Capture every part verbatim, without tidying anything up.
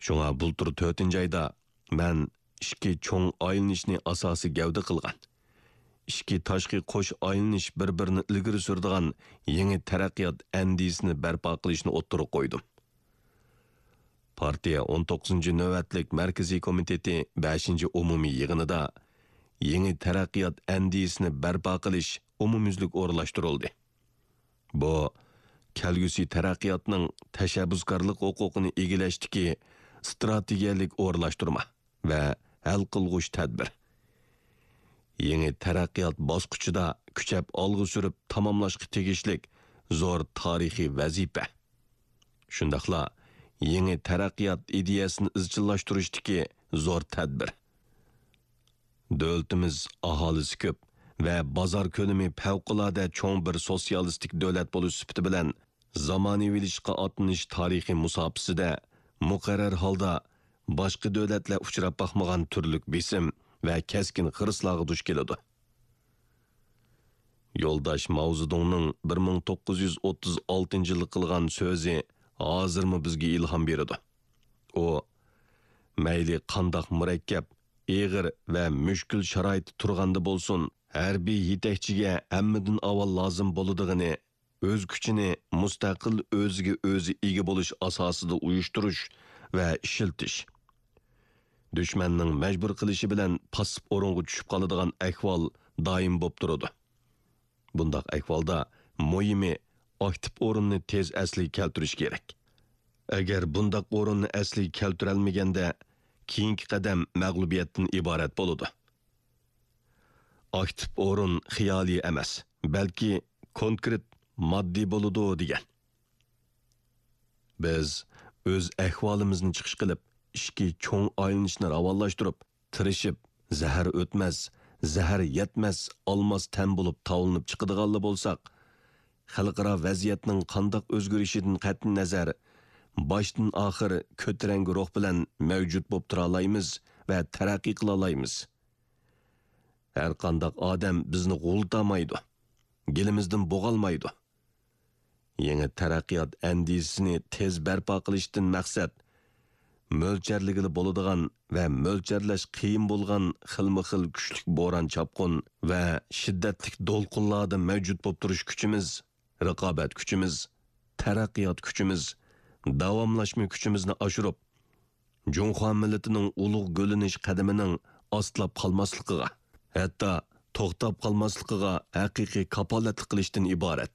Şoňa bultur to'rtinji ayda men ikki cho'ng aylanishni asosi gavda qilgan. Ikki tashqi qo'sh aylanish bir-birini ilgari suradigan yangi taraqqiyot andisini barpo qilishni o'ttirib qo'ydim. Partiya o'n to'qqizinchi navbatlik Markaziy komiteti beshinchi umumiy yig'inida yangi taraqqiyot andisini barpo qilish umumyuzlik o'rlashtirildi. Bu kelgusi taraqqiyotning tashabbuskorlik huquqini egallashdagi strategiyalik o'rlashtirma va hal qilg'uch tadbir. Yangi taraqqiyot bosqichida kuchab olg'a surib tamomlashga tegishlik zo'r tarixiy vazifa. Shundaqla yangi taraqqiyot ideyasini izchillashtirishdagi zo'r tadbir. Davlatimiz aholisi ko'p va bozor ko'lami favqulodda cho'ng bir sotsialistik davlat bo'lish sifati bilan zamonaviylashga otlanish tarixiy musofasida muqarrar holda boshqa davlatlar uchrab boqmagan turlik besim va keskin xirislarga duch keladi. Yo'ldosh Mao Zedongning bir ming to'qqiz yuz o'ttiz oltinchi yilda qilgan so'zi hozirmi bizga ilhom beradi. U mayli qandoq murakkab, eg'ir va mushkul sharoit turganda bo'lsin, harbiy yetakchiga hammadan avval lozim bo'ladigini o'z kuchini mustaqil o'ziga o'zi ega bo'lish asosida uyushtirish va ishiltish. Düşmanning majbur qilishi bilan pasib o'ringa tushib qoladigan ahvol doim bo'lib turadi. Bundaq ahvolda muhimi aktiv o'rinni tez asliga keltirish kerak. Agar bundaq o'rinni asliga keltirolmaganda, keyingi qadam mag'lubiyatdan iborat bo'ladi. Aktiv o'rin xiyoliy emas, balki konkret moddiy bo'ladi degan. Biz o'z ahvolimizni chiqish qilib, ikki cho'ng aylanishni ravonlashtirib, tirishib, zahar o'tmas, zahar yetmas, olmos tan bo'lib tavlinib chiqadiganlar bo'lsak, xalqaro vaziyatning qandoq o'zgarishidan qat'iy nazar boshdan oxir ko'tarangi ruh bilan mavjud bo'lib tura olamiz va taraqqiy qila olamiz. Har qandoq odam bizni g'ultamaydi, gelimizdan bo'g'almaydi. Yangi taraqqiyot andisini tez barpo qilishdan maqsad mo'ljarligili bo'ladigan va mo'ljarlash qiyin bo'lgan xilma-xil kuchli bo'ron chapqun va shiddatli do'lqinlarda mavjud bo'lib turish kuchimiz, raqobat kuchimiz, taraqqiyot kuchimiz, davomlashma kuchimizni oshirib, Junxo millatining ulug' go'linish qadamining ostlab qolmasligiga, hatto to'xtab qolmasligiga haqiqiy kapolatlik qilishdan iborat.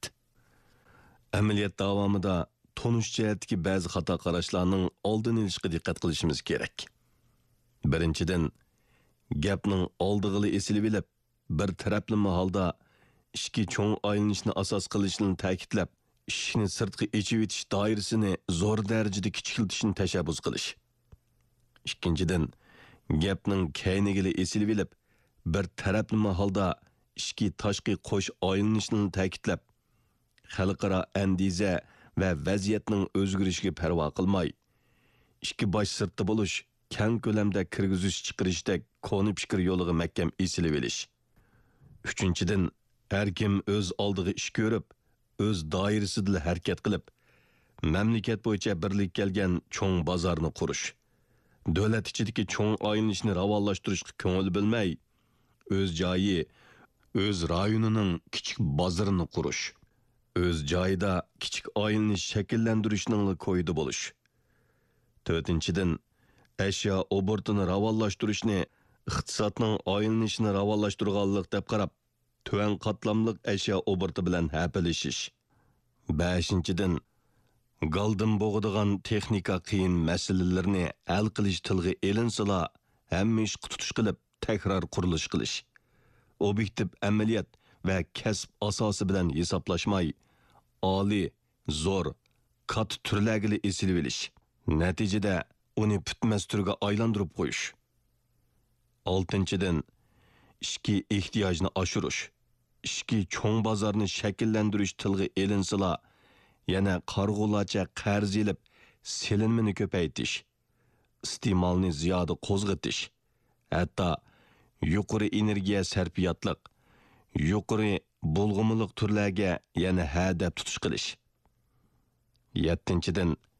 Amaliyot davomida tonish jihatdagi ba'zi xato qarashlarning oldini olishga diqqat qilishimiz kerak. Birinchidan, gapning oldig'ili esilib olib, bir taraflama holda ikki cho'ng aylanishni asos qilishni ta'kidlab, ishni sirtqi echib etish doirasini zo'r darajada kichiltishni tashabbus qilish. Ikkinchidan, gapning kaynigili esilib olib, bir taraflama holda ikki tashqi qo'sh aylanishni ta'kidlab, xalqaro andiza va vaziyatning o'zgarishiga parvo qilmay, ikki bosh sirtda bo'lish, keng ko'lamda kirgizish chiqarishdek koni fikr yo'liga mahkam esilib olish. Uchinchidan, har kim o'z oldiga ish ko'rib, o'z doirasida harakat qilib, mamlakat bo'yicha birlik kelgan cho'ng bozorni qurish. Davlat ichidagi cho'ng aylanishni ravonlashtirishga ko'ngil bilmay, o'z joyi, o'z rayonining kichik bozorini qurish. O'z joyida kichik aylanish shakllantirishning ko'yida bo'lish. To'rtinchidan, ashyo obortini ravonlashtirishni iqtisodning aylanishini ravonlashtirganlik deb qarab, tuvan qatlamliq ashyo oborti bilan hapilishish. Beshinchidan, galdim bo'g'adigan texnika qiyin masalalarni hal qilish tilga elinsila, hamma ish qututish qilib, takror qurilish qilish. Obyektiv amaliyat va kasb asosi bilan hisoblashmay, oliy, zo'r, kat turlarga esilib olish. Natijada uni bitmas turga aylantirib qo'yish. Oltinchidan, ishki ehtiyojni oshirish, ishki cho'ng bozorni shakllantirish tilga elinsila, yana qarg'ulacha qarz elib, selinmini ko'paytirish, iste'molni ziyoda qo'zg'atish, hatto yuqori energiya sarfiyotliq, yuqori bulg'umliq turlarga yana hadab tutish qilish. Yettinchidan,